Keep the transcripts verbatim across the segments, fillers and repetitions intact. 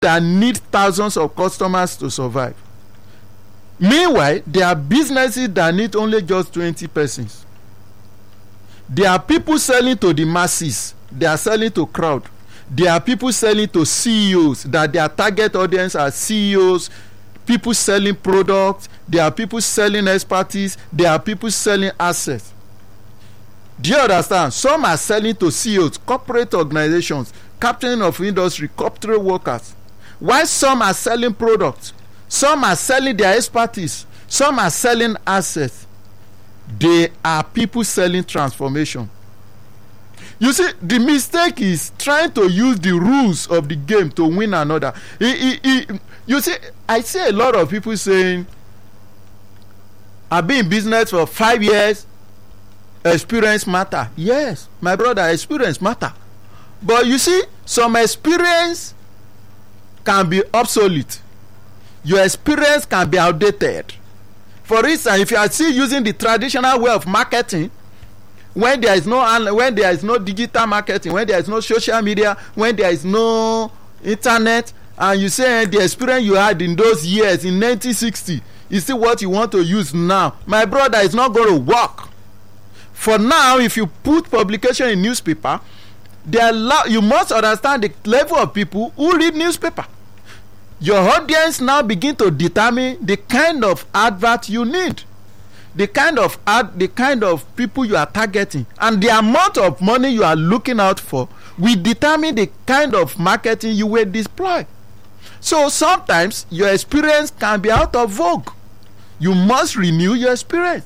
that need thousands of customers to survive. Meanwhile, there are businesses that need only just twenty persons. There are people selling to the masses. They are selling to crowd. There are people selling to C E Os, that their target audience are C E Os, people selling products. There are people selling expertise. There are people selling assets. Do you understand? Some are selling to C E Os, corporate organizations, captain of industry, corporate workers. While some are selling products, some are selling their expertise, some are selling assets. They are people selling transformation. You see, the mistake is trying to use the rules of the game to win another. It, it, it, you see, I see a lot of people saying, I've been in business for five years, experience matter. Yes, my brother, experience matter. But you see, some experience can be obsolete. Your experience can be outdated. For instance, if you are still using the traditional way of marketing, when there is no when there is no digital marketing, when there is no social media, when there is no internet, and you say the experience you had in those years in nineteen sixty is still what you want to use now, my brother, it's not going to work. For now, if you put publication in newspaper, there are lo- you must understand the level of people who read newspaper. Your audience now begin to determine the kind of advert you need, the kind of ad, the kind of people you are targeting, and the amount of money you are looking out for will determine the kind of marketing you will deploy. So sometimes your experience can be out of vogue. You must renew your experience.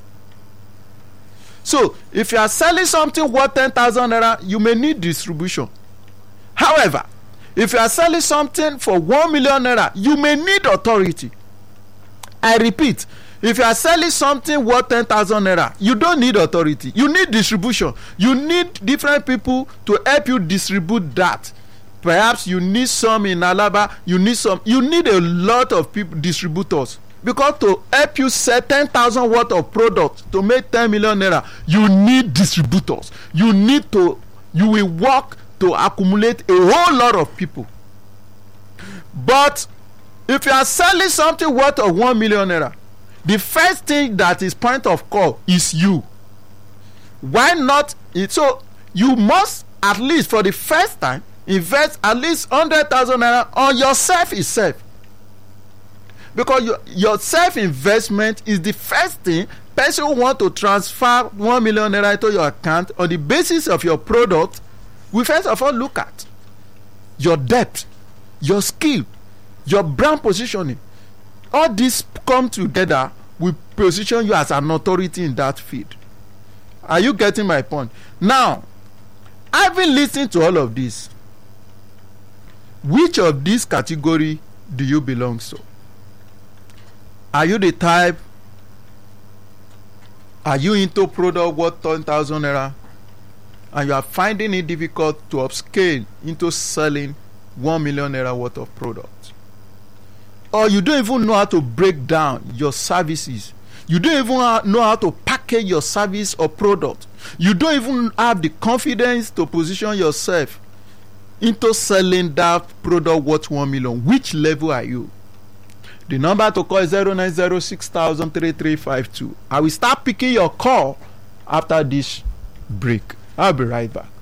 So if you are selling something worth ten thousand naira, you may need distribution. However, if you are selling something for one million naira, you may need authority. I repeat, if you are selling something worth ten thousand naira, you don't need authority. You need distribution. You need different people to help you distribute that. Perhaps you need some in Alaba. You need some. You need a lot of people, distributors, because to help you sell ten thousand worth of product to make ten million naira, you need distributors. You need to. You will work to accumulate a whole lot of people. But if you are selling something worth of one million naira, the first thing that is point of call is you. Why not? It, so you must, at least for the first time, invest at least one hundred thousand naira on yourself itself. Because your, your self-investment is the first thing. Person who want to transfer one million naira into your account on the basis of your product, we first of all look at your depth, your skill, your brand positioning. All this come together will position you as an authority in that field. Are you getting my point? Now, having listened to all of this, which of these category do you belong to? Are you the type? Are you into product worth ten thousand naira? And you are finding it difficult to upscale into selling one million naira worth of product? Or you don't even know how to break down your services. You don't even know how to package your service or product. You don't even have the confidence to position yourself into selling that product worth one million. Which level are you? The number to call is zero nine zero six thousand three three five two. I will start picking your call after this break. I'll be right back.